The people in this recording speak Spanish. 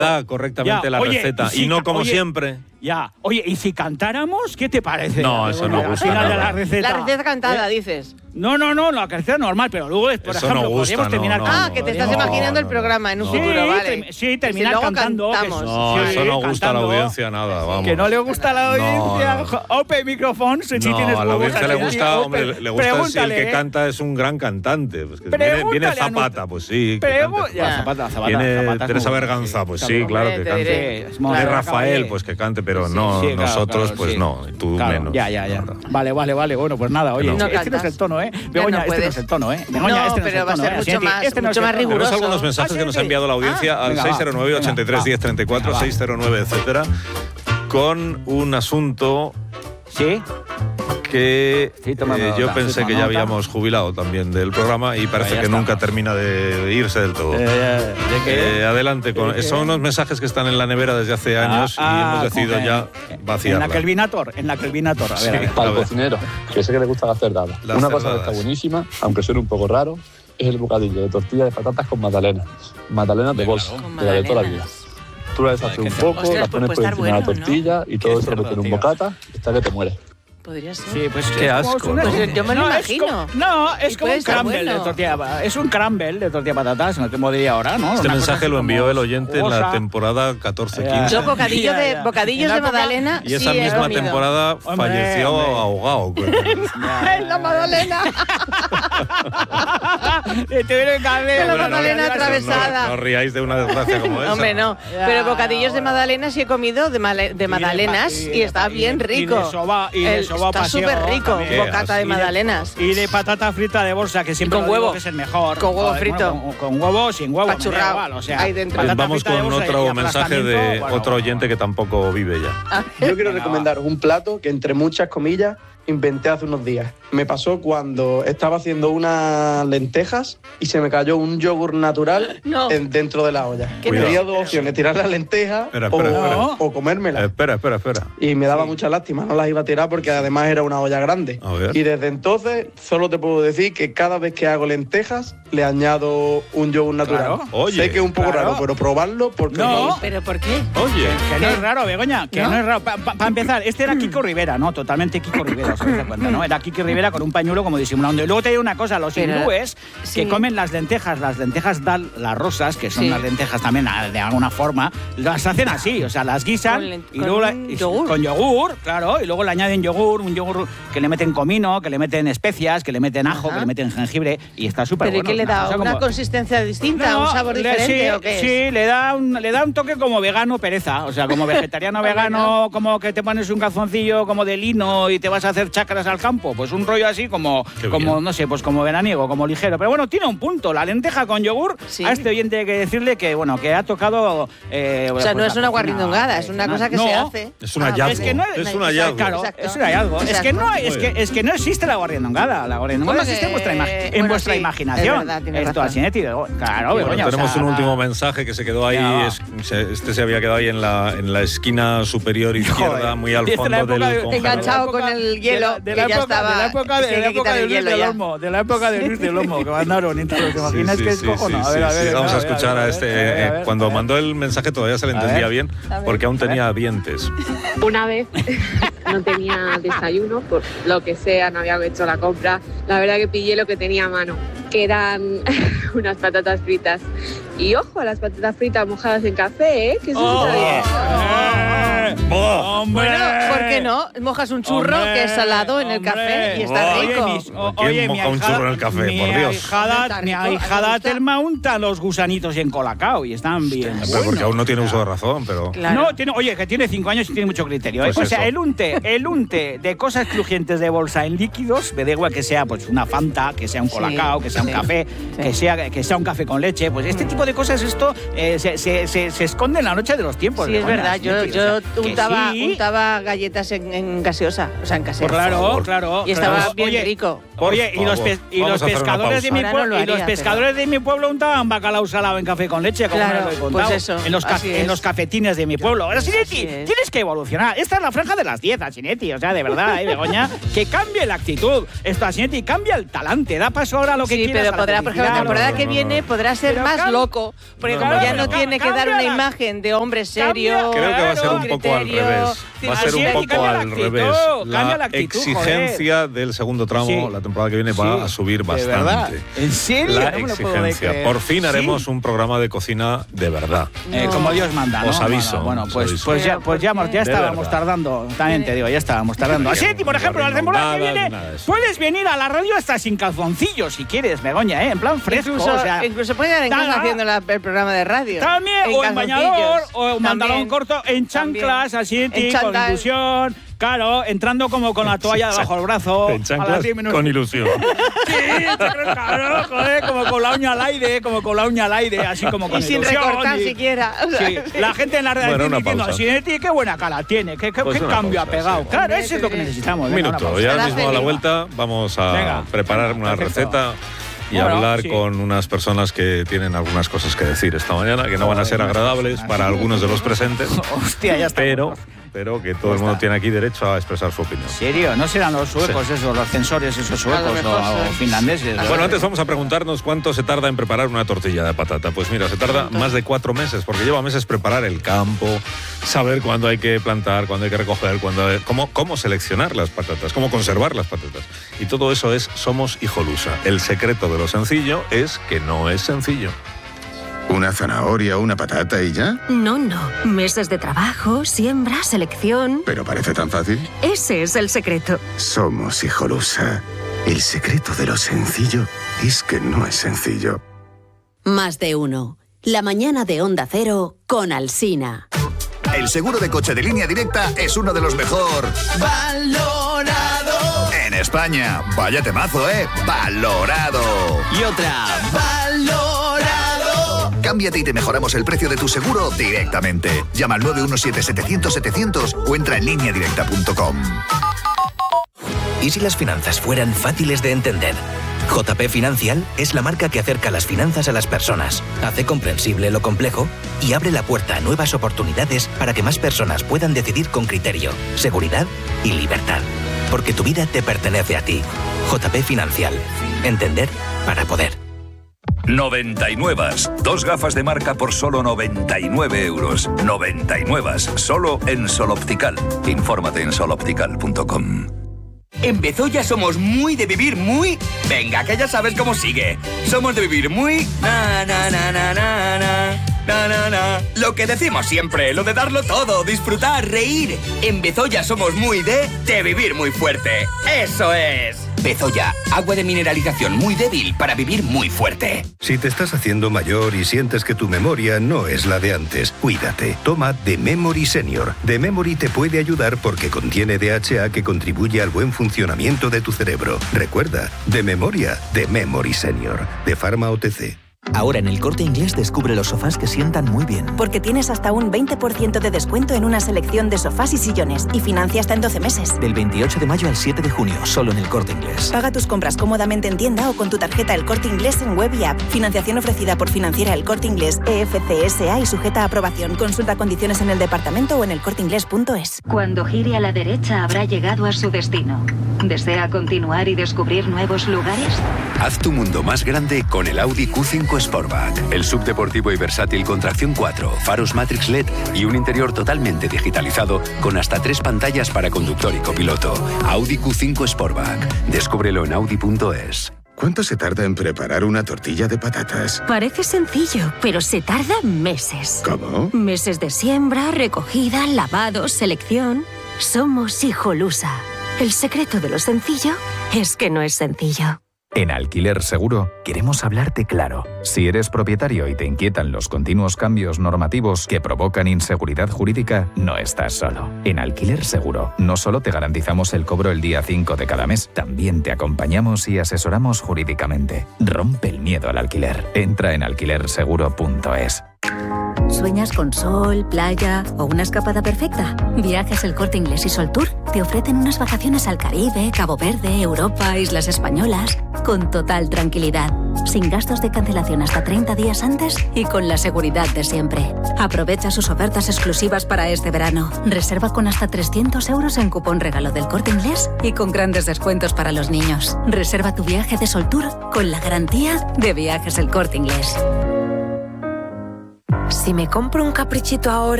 correctamente la receta y no como siempre. Ya, oye, ¿y si cantáramos? ¿Qué te parece? No, eso no gusta. Al final de la receta. La receta cantada, dices. No, la receta normal, pero luego, por eso ejemplo, no gusta, podríamos terminar que te estás imaginando el programa en un futuro, vale. Sí, terminar cantando. No, eso no gusta a la audiencia nada, vamos. Que no le gusta a la audiencia. Open microphones, si tienes a la huevos. audiencia le gusta, hombre, le gusta si el que canta es un gran cantante. Pues que viene Zapata, pues sí. Zapata. Viene Teresa Berganza, pues sí, claro que cante. Viene Rafael, pues que cante, pero no, nosotros, pues no, tú menos. Ya. Vale. Bueno, pues nada, oye, este no es el tono, Begoña, este no es el tono, Begoña, este no es el tono. Pero va a ser mucho más riguroso. Tenemos algunos mensajes que nos ha enviado la audiencia al 609 83 10 34, 609, etcétera, con un asunto. ¿Sí? Que yo pensé que ya habíamos jubilado también del programa y parece que nunca termina de irse del todo. Adelante, son unos mensajes que están en la nevera desde hace años y hemos decidido ya vaciarla. En la Kelvinator. A ver. Para el cocinero, que sé que le gusta hacer dadas. Una cosa que está buenísima, aunque suene un poco raro, es el bocadillo de tortilla de patatas con magdalenas. Magdalenas de bolsa, de la de toda la vida. Tú la deshaces un poco, la pones por encima de la tortilla y todo eso lo metes en un bocata hasta que te mueres. Podría ser. Sí, pues qué asco. Pues yo me lo imagino. Es como un crumble de tortilla. Es un crumble de tortilla de patatas, no te diría ahora, ¿no? Este mensaje lo envió el oyente en la temporada 14-15. Yo bocadillos de magdalena. Y esa misma temporada falleció ahogado. En la magdalena. La magdalena atravesada. No ríais de una desgracia como esa. Hombre, no. Pero bocadillos de magdalena sí he comido de magdalenas y está bien rico. Está súper rico, bocata de magdalenas. Y de patata frita de bolsa, que siempre con huevo, que es el mejor. Con huevo frito. Bueno, con huevo, sin huevo. Pachurrado. Igual, o sea, ahí dentro. Vamos con otro mensaje de otro oyente que tampoco vive ya. Yo quiero recomendar un plato que, entre muchas comillas, inventé hace unos días. Me pasó cuando estaba haciendo unas lentejas y se me cayó un yogur natural dentro de la olla. Tenía dos opciones, tirar las lentejas o comérmelas. Espera. Y me daba mucha lástima, no las iba a tirar porque además era una olla grande. Y desde entonces solo te puedo decir que cada vez que hago lentejas le añado un yogur natural. Oye, sé que es un poco raro, pero probarlo porque no. ¿Pero por qué? Oye, que no es raro, Begoña, que no es raro. Para empezar, este era Kiko Rivera, ¿no? Totalmente Kiko Rivera, ¿se da cuenta, no? Era Kiki Rivera con un pañuelo como disimulando. Y luego te digo una cosa, los hindúes que comen las lentejas dal, las rosas, que son las lentejas también de alguna forma, las hacen así, o sea, las guisan y luego con yogur, claro, y luego le añaden un yogur que le meten comino, que le meten especias, que le meten ajo, que le meten jengibre y está súper bueno. ¿Pero qué le da? ¿Una consistencia distinta? ¿Un sabor diferente o qué es? Sí, le da un toque como vegano pereza, o sea, como vegetariano vegano, como que te pones un calzoncillo como de lino y te vas a hacer chakras al campo, pues un rollo así como no sé, pues como veraniego, como ligero. Pero bueno, tiene un punto, la lenteja con yogur, a este oyente hay que decirle que, bueno, que ha tocado... o sea, no es una guarrindongada, es una cosa que se hace. Es un hallazgo. Es un hallazgo. Claro, es un hallazgo. Es que no existe la guarindongada. La guarindongada existe en vuestra imaginación. Esto así, claro, Begoña. Tenemos un último mensaje que se quedó ahí, este se había quedado ahí en la esquina superior izquierda, muy al fondo del congelador. Enganchado con el hielo, de la época de Luis del Olmo, que mandaron, ¿te imaginas que es cojono? A ver, vamos a escuchar a este. Cuando mandó el mensaje todavía se le entendía bien, porque aún tenía dientes. Una vez no tenía desayuno, por lo que sea, no había hecho la compra. La verdad que pillé lo que tenía a mano, que eran unas patatas fritas. Y ojo a las patatas fritas mojadas en café, que eso está bien. ¡Hombre! Bueno, ¿por qué no? Mojas un churro que es salado en el café y está rico. ¿Quién moja un churro en el café? Por Dios. Mi ahijada Telma unta los gusanitos en Colacao y están bien. Pero porque aún no tiene uso de razón, pero... Claro. No, que tiene 5 años y tiene mucho criterio. Pues o sea, el unte de cosas crujientes de bolsa en líquidos, me da igual que sea pues una Fanta, que sea un Colacao, que sea un café, que sea un café con leche, pues este tipo de cosas, esto se esconde en la noche de los tiempos. Sí, es verdad. Yo untaba galletas en gaseosa, o sea, en casero. Claro. Y estaba bien rico. Oye, y los pescadores de mi pueblo, de mi pueblo untaban bacalao salado en café con leche, como claro, me lo he contado. Pues eso, en los cafetines de mi pueblo. Ahora, Sinetti, tienes que evolucionar. Esta es la franja de las dietas, Sinetti. O sea, de verdad, Begoña, que cambie la actitud. Esto, Sinetti, cambia el talante. Da paso ahora a lo que quieras. Sí, pero podrá, por ejemplo, la temporada que viene podrá ser más loco. Porque como ya no tiene que dar una imagen de hombre serio. Creo que va a ser un poco al revés. Va a ser un poco al revés. La exigencia del segundo tramo, la temporada que viene, va a subir bastante. ¿En serio? La exigencia. Por fin haremos un programa de cocina de verdad. Como Dios manda, ¿no? Os aviso. Bueno, pues ya estábamos tardando. También te digo, ya estábamos tardando. Así, por ejemplo, la temporada que viene, puedes venir a la radio hasta sin calzoncillos si quieres, Begoña, en plan fresco. Incluso puede ir en casa haciendo el programa de radio. También, o en bañador, o un pantalón corto, en chanclas, así, con ilusión. Claro, entrando como con la toalla debajo del brazo. En chanclas con ilusión. Sí, claro, joder, como con la uña al aire, así como con ilusión. Y sin recortar siquiera. Sí, la gente en la redacción diciendo, Sinetti, qué buena cara tiene, qué cambio ha pegado. Claro, eso es lo que necesitamos. Un minuto, ya mismo a la vuelta vamos a preparar una receta y hablar con unas personas que tienen algunas cosas que decir esta mañana, que no van a ser agradables para algunos de los presentes. Hostia, ya está. Pero que todo el mundo tiene aquí derecho a expresar su opinión. ¿En serio? ¿No serán los suecos esos, los censores esos suecos o finlandeses? Bueno, antes vamos a preguntarnos cuánto se tarda en preparar una tortilla de patata. Pues mira, se tarda más de 4 meses, porque lleva meses preparar el campo, saber cuándo hay que plantar, cuándo hay que recoger, cómo seleccionar las patatas, cómo conservar las patatas. Y todo eso es Somos Hijolusa. El secreto de lo sencillo es que no es sencillo. ¿Una zanahoria, una patata y ya? No. Meses de trabajo, siembra, selección. ¿Pero parece tan fácil? Ese es el secreto. Somos Hijolusa. El secreto de lo sencillo es que no es sencillo. Más de uno. La mañana de Onda Cero con Alsina. El seguro de coche de Línea Directa es uno de los mejor valorado en España. Vaya temazo, valorado. Y otra, valorado. Cámbiate y te mejoramos el precio de tu seguro directamente. Llama al 917-700-700 o entra en lineadirecta.com. ¿Y si las finanzas fueran fáciles de entender? JP Financial es la marca que acerca las finanzas a las personas, hace comprensible lo complejo y abre la puerta a nuevas oportunidades para que más personas puedan decidir con criterio, seguridad y libertad. Porque tu vida te pertenece a ti. JP Financial. Entender para poder. 99. 2 gafas de marca por solo 99 euros. 99. Solo en Sol Optical. Infórmate en soloptical.com. En Bezoya somos muy de vivir muy... Venga, que ya sabes cómo sigue. Somos de vivir muy... Lo que decimos siempre, lo de darlo todo, disfrutar, reír. En Bezoya somos muy de vivir muy fuerte. ¡Eso es! Bezoya, agua de mineralización muy débil para vivir muy fuerte. Si te estás haciendo mayor y sientes que tu memoria no es la de antes, cuídate. Toma The Memory Senior. The Memory te puede ayudar porque contiene DHA que contribuye al buen funcionamiento de tu cerebro. Recuerda, de memoria, The Memory Senior. De Pharma OTC. Ahora en El Corte Inglés descubre los sofás que sientan muy bien. Porque tienes hasta un 20% de descuento en una selección de sofás y sillones y financia hasta en 12 meses. Del 28 de mayo al 7 de junio, solo en El Corte Inglés. Paga tus compras cómodamente en tienda o con tu tarjeta El Corte Inglés en web y app. Financiación ofrecida por Financiera El Corte Inglés, EFCSA y sujeta a aprobación. Consulta condiciones en el departamento o en elcorteinglés.es. Cuando gire a la derecha habrá llegado a su destino. ¿Desea continuar y descubrir nuevos lugares? Haz tu mundo más grande con el Audi Q5 Sportback. El subdeportivo y versátil con tracción 4, faros Matrix LED y un interior totalmente digitalizado con hasta 3 pantallas para conductor y copiloto. Audi Q5 Sportback. Descúbrelo en audi.es. ¿Cuánto se tarda en preparar una tortilla de patatas? Parece sencillo, pero se tarda meses. ¿Cómo? Meses de siembra, recogida, lavado, selección. Somos Hijolusa. El secreto de lo sencillo es que no es sencillo. En Alquiler Seguro queremos hablarte claro. Si eres propietario y te inquietan los continuos cambios normativos que provocan inseguridad jurídica, no estás solo. En Alquiler Seguro no solo te garantizamos el cobro el día 5 de cada mes, también te acompañamos y asesoramos jurídicamente. Rompe el miedo al alquiler. Entra en alquilerseguro.es. ¿Sueñas con sol, playa o una escapada perfecta? Viajes El Corte Inglés y Soltour te ofrecen unas vacaciones al Caribe, Cabo Verde, Europa, Islas Españolas, con total tranquilidad, sin gastos de cancelación hasta 30 días antes y con la seguridad de siempre. Aprovecha sus ofertas exclusivas para este verano. Reserva con hasta 300 euros en cupón regalo del Corte Inglés y con grandes descuentos para los niños. Reserva tu viaje de Soltour con la garantía de Viajes El Corte Inglés. Si me compro un caprichito ahora,